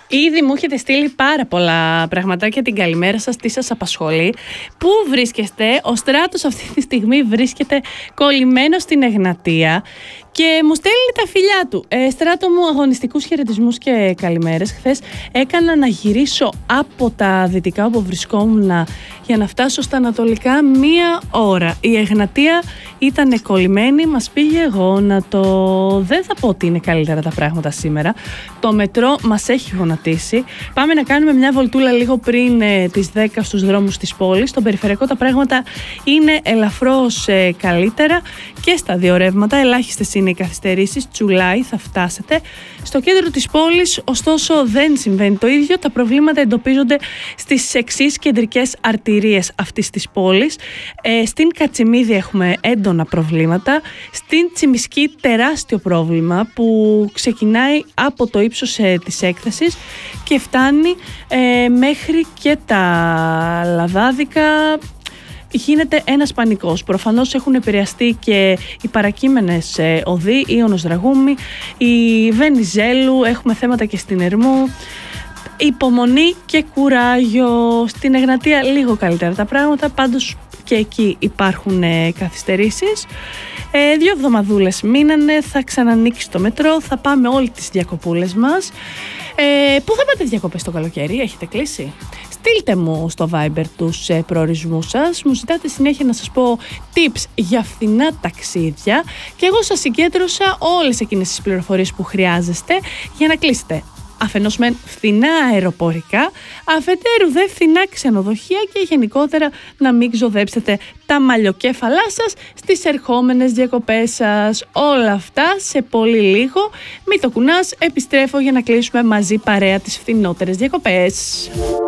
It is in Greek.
Ήδη μου έχετε στείλει πάρα πολλά πραγματάκια την καλημέρα σας, τι σας απασχολεί. Πού βρίσκεστε? Ο Στράτος αυτή τη στιγμή βρίσκεται κολλημένο στην Εγνατία και μου στέλνει τα φιλιά του. Στράτο μου, αγωνιστικούς χαιρετισμούς και καλημέρες. Χθες έκανα να γυρίσω από τα δυτικά όπου βρισκόμουν για να φτάσω στα ανατολικά 1 ώρα. Η Εγνατία ήταν κολλημένη, μας πήγε γόνατο. Δεν θα πω ότι είναι καλύτερα τα πράγματα σήμερα. Το μετρό μας έχει γονατίσει. Πάμε να κάνουμε μια βολτούλα λίγο πριν τις 10 στους δρόμους της πόλης. Στο περιφερειακό τα πράγματα είναι ελαφρώς καλύτερα και στα δύο ρεύματα. Ελάχιστες είναι οι καθυστερήσεις. Τσουλάι θα φτάσετε. Στο κέντρο της πόλης, ωστόσο, δεν συμβαίνει το ίδιο. Τα προβλήματα εντοπίζονται στις εξής κεντρικές αρτηρίες αυτής της πόλης. Στην Κατσιμίδη έχουμε έντονα προβλήματα. Στην Τσιμισκή τεράστιο πρόβλημα που ξεκινάει από το ύψος της έκθεσης και φτάνει μέχρι και τα Λαδάδικα. Γίνεται ένας πανικός. Προφανώς έχουν επηρεαστεί και οι παρακείμενες οδοί, Ιωνος Δραγούμη, η Βενιζέλου, έχουμε θέματα και στην Ερμού. Υπομονή και κουράγιο. Στην Εγνατία λίγο καλύτερα τα πράγματα, πάντως και εκεί υπάρχουν καθυστερήσεις. 2 εβδομαδούλες μείνανε, θα ξανανοίξει το μετρό, θα πάμε όλοι τις διακοπούλες μας. Πού θα πάτε διακοπές το καλοκαίρι, έχετε κλείσει? Στείλτε μου στο Viber τους προορισμούς σας. Μου ζητάτε συνέχεια να σας πω tips για φθηνά ταξίδια και εγώ σας συγκέντρωσα όλες εκείνες τις πληροφορίες που χρειάζεστε για να κλείσετε. Αφενός μεν φθηνά αεροπορικά, αφετέρου δε φθηνά ξενοδοχεία και γενικότερα να μην ξοδέψετε τα μαλλιοκέφαλά σας στις ερχόμενες διακοπές σας. Όλα αυτά σε πολύ λίγο. Μην το κουνάς, επιστρέφω για να κλείσουμε μαζί παρέα τις φθηνότερες διακοπές.